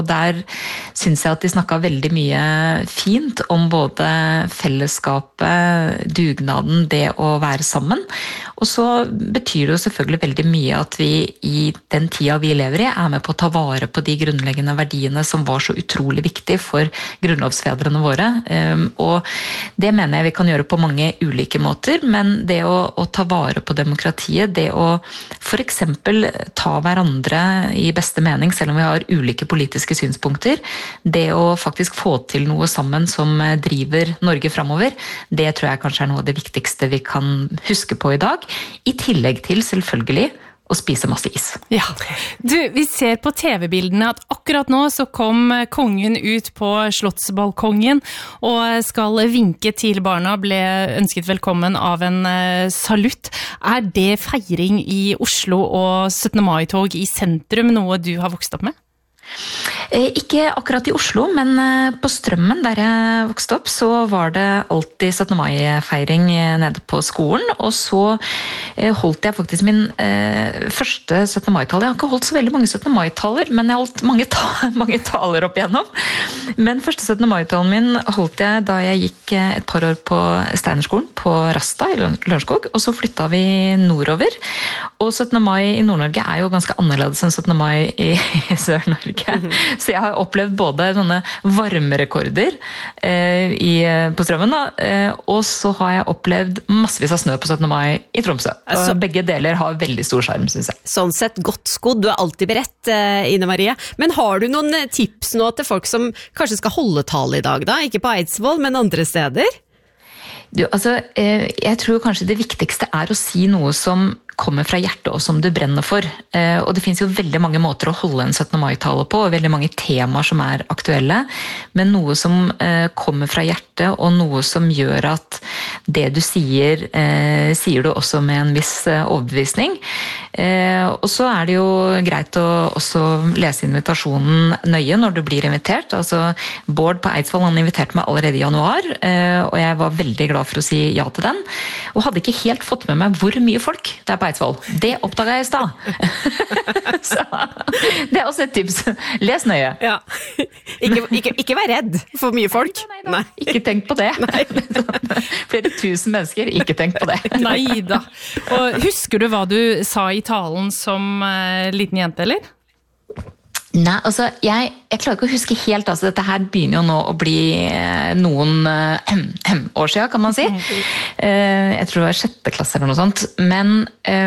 Der synes jeg at de snakket veldig mye fint om både fellesskapet, dugnaden, det å være sammen. Og så betyr det jo selvfølgelig veldig mye at vi i den tida vi lever i med på å ta vare på de grunnleggende verdiene som var så utrolig viktig for grunnlovsfedrene våre. Og det mener jeg vi kan gjøre på mange ulike måter, men det å ta vare på demokratiet, det å for eksempel ta hverandre i beste mening, selv om vi har ulike politiske synspunkter, det å faktisk få til noe sammen som driver Norge fremover, det tror jeg kanskje noe av det viktigste vi kan huske på i dag, i tillegg til selvfølgelig å spise masse is. Ja, vi ser på TV-bildene at akkurat nå så kom kongen ut på slottsbalkongen og skal vinke til barna, ble ønsket velkommen av en salutt. Det feiring i Oslo og 17. mai-tog i sentrum noe du har vokst opp med? Ikke akkurat i Oslo, men på Strømmen, der jeg vokste opp, så var det alltid 17. mai-feiring nede på skolen, og så holdt jeg faktisk min første 17. mai-tale. Jeg har ikke holdt så veldig mange 17. mai-taler, men jeg har holdt mange taler opp igjennom. Men første 17. mai-talen min holdt jeg da jeg gikk et par år på Steinerskolen på Rasta i Lørenskog, og så flyttet vi nordover. Og 17. mai i Nord-Norge jo ganske annerledes enn 17. mai i Sør-Norge. Så jeg har opplevd både sånne varmerekorder på Strømmen, og så har jeg opplevd massevis av snø på 17. mai i Tromsø. Altså, begge deler har veldig stor skjerm, synes jeg. Sånn sett godt skodd, du alltid beredt, Ine Marie. Men har du noen tips nå til folk som kanskje skal holde tale i dag da? Ikke på Eidsvoll, men andre steder? Jeg tror kanskje det viktigste å si noe som kommer fra hjertet og som du brenner for. Og det finnes jo veldig mange måter å holde en 17. mai-tale på, og veldig mange temaer som aktuelle, men noe som kommer fra hjertet, og noe som gjør at det du sier du også med en viss overbevisning. Og så det jo greit å også lese invitasjonen nøye når du blir invitert. Altså, Bård på Eidsvoll, han inviterte meg allerede i januar, og jeg var veldig glad for å si ja til den, og hadde ikke helt fått med meg hvor mye folk det på Eidsvoll. Det oppdaget jeg i stad. Så det også et tips. Les nøye. Ja. Ikke vær redd for mye folk. Nei. Ikke tenk på det. Flere tusen mennesker, ikke tenk på det. Neida. Og husker du hva du sa i talen som liten jente, eller? Nei, altså, jeg klarer ikke å huske helt, altså, dette her begynner jo nå å bli noen år siden, kan man si. Jeg tror det var 6. klasse eller noe sånt, men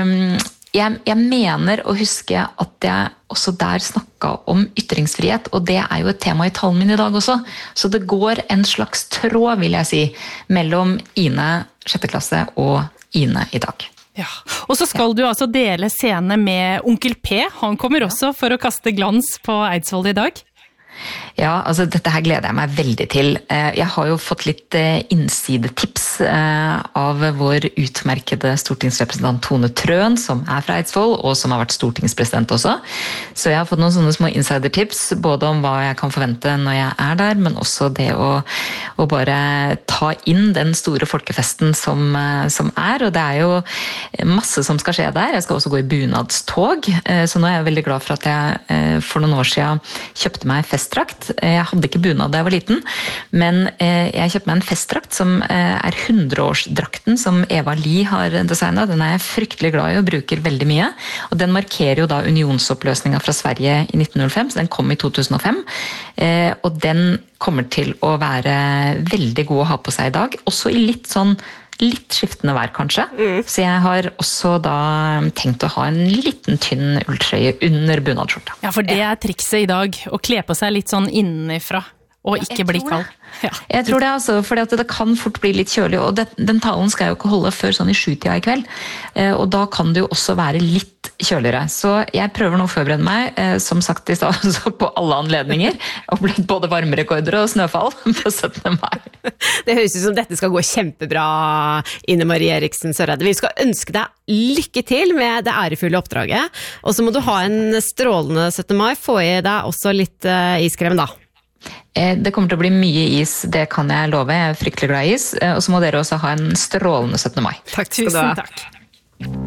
jeg mener å huske at jeg også der snakket om ytringsfrihet, og det jo et tema i talen min i dag også, så det går en slags tråd, vil jeg si, mellom Ine 6. klasse og Ine i dag. Ja, og så skal du altså dele scene med onkel P. Han kommer også for å kaste glans på Eidsvoll i dag. Ja, altså dette her gleder jeg meg veldig til. Jeg har jo fått litt innsidetips av vår utmerkede stortingsrepresentant Tone Trøen, som fra Eidsvoll, og som har vært stortingspresident også. Så jeg har fått noen sånne små insidertips, både om hva jeg kan forvente når jeg der, men også det å bare ta inn den store folkefesten som og det jo masse som skal skje der. Jeg skal også gå i bunadstog, så nå jeg veldig glad for at jeg for noen år siden kjøpte meg festdrakt. Jeg hadde ikke bunad da jeg var liten, men jeg kjøpte meg en festdrakt som 100-årsdrakten som Eva Lie har designet. Den jeg fryktelig glad i og bruker veldig mye. Og den markerer jo da unionsoppløsningen fra Sverige i 1905, så den kom i 2005. Og den kommer til å være veldig god å ha på seg i dag, også i litt skiftende vær kanskje. Så jeg har også da tenkt å ha en liten tynn ulltrøye under bunadskjorta. Ja, for det trikset i dag, å kle på seg litt sånn innenfra, og ikke bli kald. Ja. Jeg tror det altså, for det kan fort bli litt kjølig, og den talen skal jeg jo ikke holde før sånn i 7-tida i kveld, og da kan det jo også være litt kjøligere. Så jeg prøver nå å forberede meg, som sagt i stad, på alle anledninger, og blitt både varmerekorder og snøfall på 17. mai. Det høres ut som dette skal gå kjempebra, Ine Marie Eriksen Søreide. Vi skal ønske deg lykke til med det ærefulle oppdraget, og så må du ha en strålende 17. mai, få i deg også litt iskrem da. Det kommer til å bli mye is, det kan jeg love. Jeg fryktelig glad i is. Og så må dere også ha en strålende 17. mai. Takk skal du ha. Tusen takk.